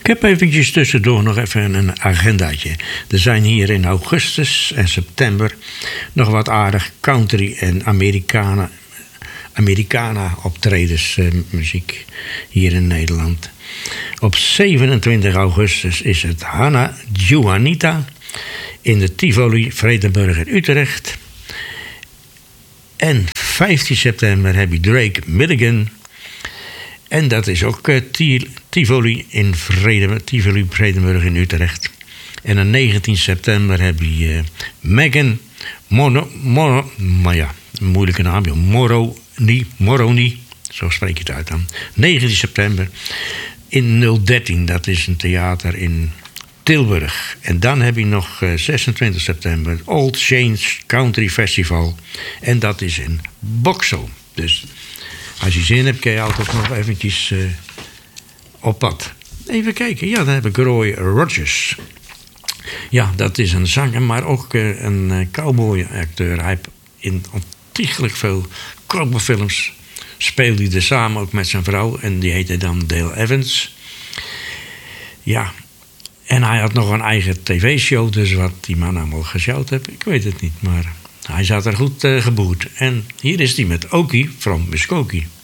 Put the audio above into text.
heb eventjes tussendoor nog even een agendaatje. Er zijn hier in augustus en september nog wat aardig country en Americana optredens muziek hier in Nederland. Op 27 augustus is het Hanna Juanita in de Tivoli Vredenburg in Utrecht. En 15 september heb je Drake Milligan. En dat is ook Tivoli Vredenburg in Utrecht. En op 19 september heb je Megan moeilijke naam, Moroni, zo spreek je het uit dan. 19 september in 013, dat is een theater in Tilburg. En dan heb je nog 26 september Old Saints Country Festival. En dat is in Boksel. Dus als je zin hebt, kun je altijd nog eventjes op pad. Even kijken, ja, dan heb ik Roy Rogers. Ja, dat is een zanger, maar ook een cowboy-acteur. Hij heeft in ontiegelijk veel cowboyfilms speelde hij er samen ook met zijn vrouw. En die heette dan Dale Evans. Ja, en hij had nog een eigen tv-show. Dus wat die man allemaal gesjouwd heeft, ik weet het niet. Maar hij zat er goed geboerd. En hier is hij met Okie from Muskokie.